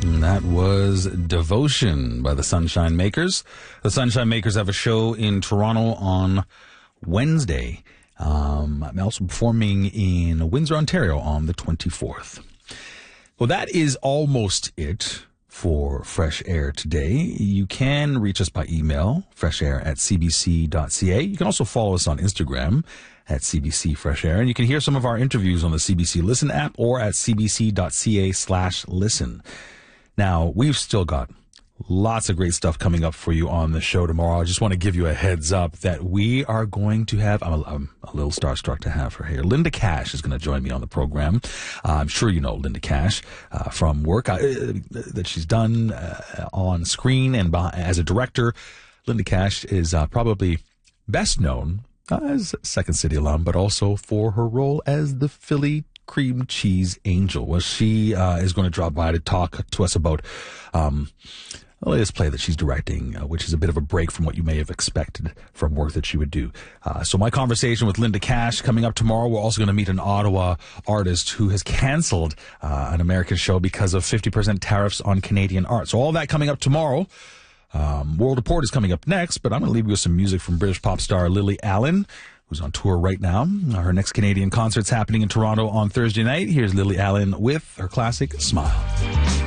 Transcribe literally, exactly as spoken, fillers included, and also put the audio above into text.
And that was Devotion by the Sunshine Makers. The Sunshine Makers have a show in Toronto on Wednesday. Um, I'm also performing in Windsor, Ontario on the twenty-fourth. Well, that is almost it for Fresh Air today. You can reach us by email, freshair at c b c dot c a. You can also follow us on Instagram at C B C Fresh Air. And you can hear some of our interviews on the C B C Listen app or at c b c dot c a slash listen. Now, we've still got lots of great stuff coming up for you on the show tomorrow. I just want to give you a heads up that we are going to have, I'm a, I'm a little starstruck to have her here. Linda Cash is going to join me on the program. Uh, I'm sure you know Linda Cash uh, from work uh, that she's done uh, on screen and by, as a director. Linda Cash is uh, probably best known uh, as a Second City alum, but also for her role as the Philly Cream Cheese Angel. Well, she uh, is going to drop by to talk to us about um, the latest play that she's directing, uh, which is a bit of a break from what you may have expected from work that she would do. Uh, so my conversation with Linda Cash coming up tomorrow. We're also going to meet an Ottawa artist who has canceled uh, an American show because of fifty percent tariffs on Canadian art. So all that coming up tomorrow. Um, World Report is coming up next, but I'm going to leave you with some music from British pop star Lily Allen, who's on tour right now. Her next Canadian concert's happening in Toronto on Thursday night. Here's Lily Allen with her classic Smile.